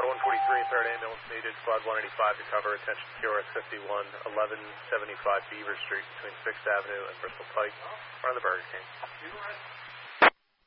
Squad 143, third ambulance needed. Squad 185 to cover. Attention QRS 51, 1175 Beaver Street between 6th Avenue and Bristol Pike. Front of the Burger King.